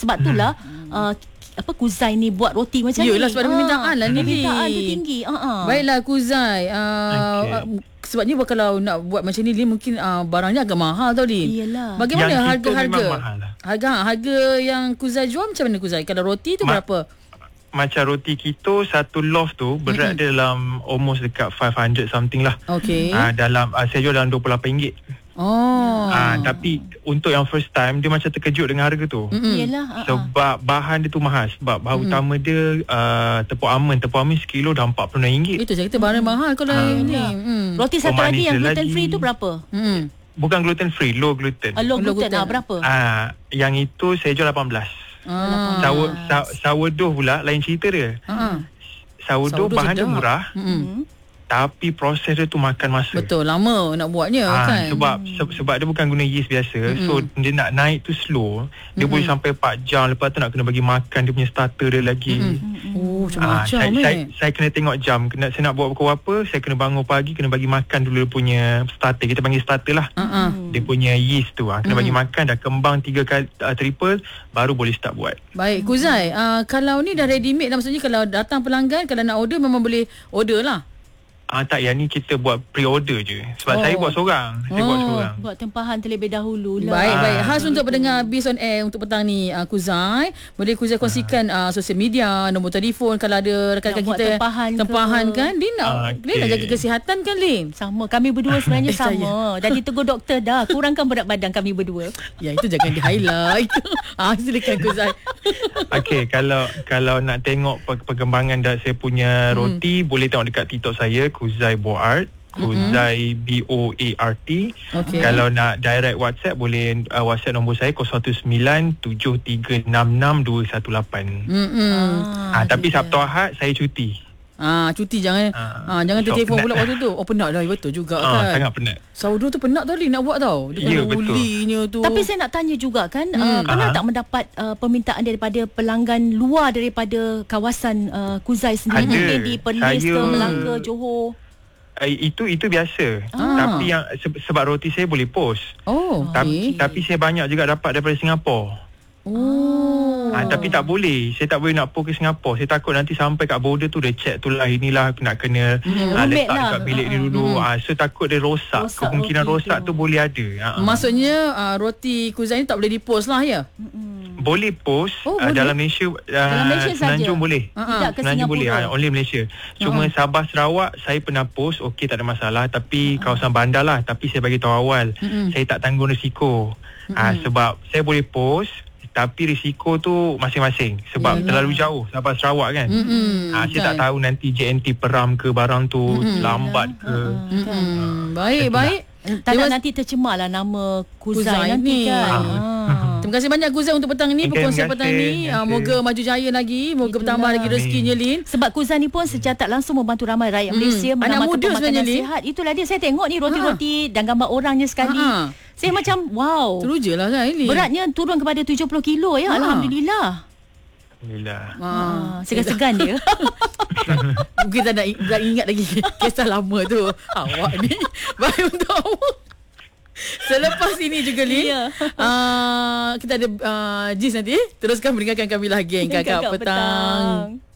Sebab itulah Kuzai ni buat roti macam ni. Yelah, sebab permintaan lah ni. Permintaan tu tinggi. Baiklah Kuzai, sebabnya kalau nak buat macam ni, Lin, mungkin barangnya agak mahal tau, Lin. Iyalah. Bagaimana harga-harga? Harga yang Kuzai jual macam mana, Kuzai? Kalau roti tu berapa? Macam roti keto, satu loaf tu berat dia dalam almost dekat 500 something lah. Okay. Saya jual dalam RM28. Tapi untuk yang first time, dia macam terkejut dengan harga tu. Yelah. Sebab bahan dia tu mahal. Sebab bahan utama dia tepung almond sekilo dah RM46. Itu saya kata barang mahal kalau ni. Roti satu lagi yang gluten free tu berapa? Bukan gluten free, low gluten. Low gluten. Berapa? Yang itu saya jual 18. Sourdough pula lain cerita dia. Sourdough bahan dia murah. Tapi proses dia tu makan masa. Betul, lama nak buatnya kan. Sebab dia bukan guna yeast biasa. So dia nak naik tu slow. Dia boleh sampai 4 jam. Lepas tu nak kena bagi makan dia punya starter dia lagi. Macam-macam saya kena tengok jam. Saya nak buat pukul apa, saya kena bangun pagi, kena bagi makan dulu dia punya starter. Kita panggil starter lah. Dia punya yeast tu kena bagi makan. Dah kembang 3 kali triple, baru boleh start buat. Baik Kuzai, kalau ni dah ready made, maksudnya kalau datang pelanggan, kalau nak order memang boleh order lah. Tak, yang ni kita buat pre-order je. Sebab saya buat seorang. Buat tempahan terlebih dahulu lah. Baik. Khas untuk pendengar Biz on Air untuk petang ni, Kuzai, boleh Kuzai kongsikan sosial media, nombor telefon kalau ada rakan-rakan kita tempahan kan. Dia nak jaga kesihatan kan, Lin? Sama, kami berdua sebenarnya sama. Jadi tegur doktor dah, kurangkan berat badan kami berdua. Ya, itu jangan di-highlight. Silakan Kuzai. Okey, kalau nak tengok perkembangan saya punya roti, boleh tengok dekat TikTok saya, Kuzai Boart, Kuzai Boart. Kalau nak direct WhatsApp, boleh WhatsApp nombor saya 019-7366-218. Tapi Sabtu Ahad saya cuti. Cuti jangan tertelefon pula waktu tu. Penat dah, betul juga kan. Sangat penat. Sourdough tu penat tau, nak buat tau. Dia ulinya tu. Tapi saya nak tanya juga kan, pernah tak mendapat permintaan daripada pelanggan luar daripada kawasan Kuzai sendiri? Mungkin di Perlis ke Melaka, Johor? Itu biasa. Tapi yang sebab roti saya boleh post. Tapi saya banyak juga dapat daripada Singapura. Tapi tak boleh. Saya tak boleh nak post ke Singapura. Saya takut nanti sampai kat border tu dia check tu lah, inilah nak kena letak dekat bilik dia dulu. So takut dia rosak. Kemungkinan rosak tu boleh ada. Maksudnya roti Kuzai ni tak boleh dipost lah ya? Boleh post dalam Malaysia. Semenanjung boleh. Semenanjung boleh. Only Malaysia. Cuma Sabah Sarawak saya pernah post, okey, tak ada masalah. Tapi kawasan bandar lah. Tapi saya bagi tahu awal, saya tak tanggung risiko. Sebab saya boleh post, tapi risiko tu masing-masing. Sebab terlalu jauh Sabah Sarawak kan. Saya tak tahu nanti JNT peram ke barang tu lambat ke. Baik. Tak nak nanti tercemar lah nama Kuzai nanti kan. Terima kasih banyak Kuzai untuk petang ni, perkongsian petang ni. Moga maju jaya lagi, moga bertambah lagi rezekinya, Lin. Sebab Kuzai ni pun secara tak langsung membantu ramai rakyat Malaysia menambahkan pemakanan sihat. Itulah dia, saya tengok ni roti-roti dan gambar orangnya sekali. Saya macam wow. Teruja lah kan ini. Beratnya turun kepada 70 kilo ya. Alhamdulillah. Segan-segan dia. Mungkin tak nak ingat lagi kisah lama tu. Awak ni baik untuk awak. Selepas ini juga, Lin, kita ada Jiz nanti. Teruskan mendengarkan kami lah, geng Kakak Petang.